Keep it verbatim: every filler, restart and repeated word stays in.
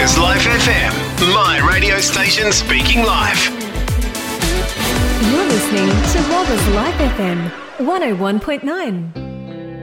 Robbers Life F M, my radio station speaking live. You're listening to Robbers Life F M one oh one point nine.